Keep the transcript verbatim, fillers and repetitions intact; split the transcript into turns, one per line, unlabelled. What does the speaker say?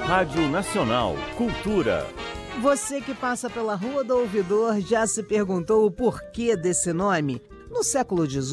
Rádio Nacional, Cultura.
Você que passa pela Rua do Ouvidor já se perguntou o porquê desse nome? No século dezoito,